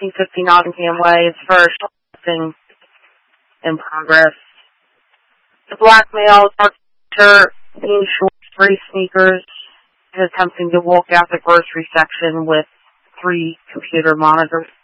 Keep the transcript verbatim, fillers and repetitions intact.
thirteen fifty Nottingham Way. It's first thing in progress. The black male, dark shirt, jean shorts, gray sneakers, is attempting to walk out the grocery section with three computer monitors.